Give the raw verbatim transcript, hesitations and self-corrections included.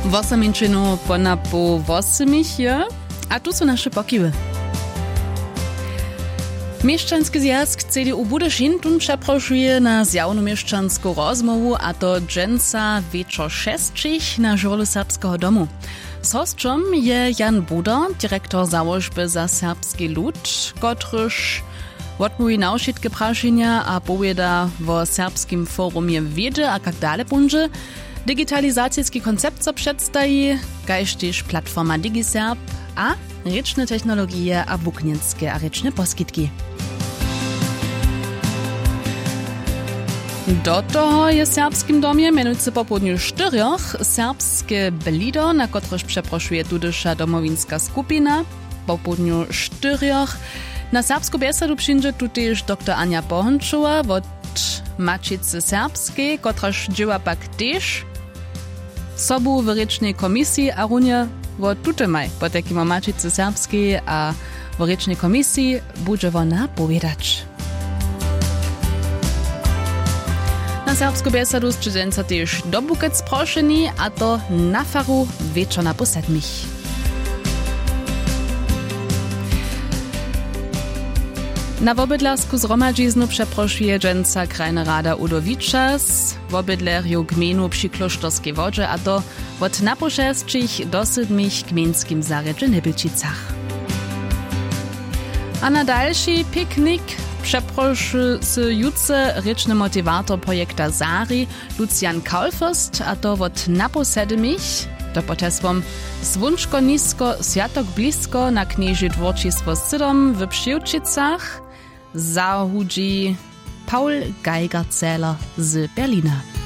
Wosaminčinu ponapu wosimich je, a tu są nasze pokiwy. Mieszczanski zjazd C D U Budyšin tun przeproszuje na zjawną mieszczanską rozmowu, a to dżęca wieczor szesćich na żurlu Serbskiego domu. Z hostem je Jan Buda, dyrektor założby za serbski lud, kotryż odmówi na wszystkie praszenia a powiada o serbskim forumie wiedzy, a jak dalej będzie. Digitalizacijski koncept co przedstawi, kaž też platforma DigiSerb, a rečne technologie a wuknienskie a rečne poskitki. Do toho je w serbskim domie mianujcy po południu czterech serbskie blido, na kotreż przeproszuje tudysza domowinska skupina. Po południu czterech na serbską besedu przyjdzie tu też doktor Ania Pohončová od Mačice Serbskiej, kotreż dzieła pak też sobu w rečnej komisji, a runie od tutemaj po takim Mačice Serbskiej a w rečnej komisji będzie ona powiedzieć. Na serbską besedu studenca też do Bukec proszeni, a to na faru wieczor na posedmich. Na wobydlasku zromadziznu przeproszuje dżęca krajna rada Udowiczas, wobydlerju gminu przy Klosztorskiej wodzie, a to od naposzestczych do siedmich gminskim zaręczy Nebylčicach. A na dalszy piknik przeproszujący ryczny motivator projekta Zari Lucian Kaulfürst, a to od naposedmich do poteswom Swunczko nisko, Światok blisko na knieży dworčistwo Sydom w Przyłczycach zahudzi Paul Geigerzähler z Berlina.